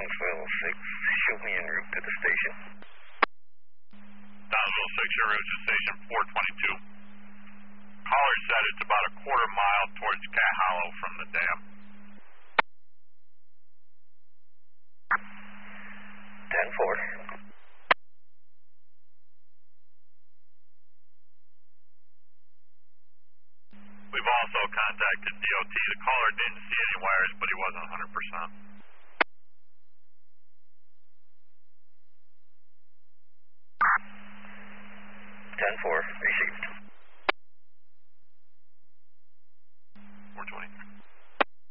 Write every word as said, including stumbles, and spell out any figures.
Downsville six, show me en route to the station. Downsville six, en route to station four twenty-two. Caller said it's about a quarter mile towards Cat Hollow from the dam. ten four. We've also contacted D O T. The caller didn't see any wires, but he wasn't one hundred percent. ten four, received.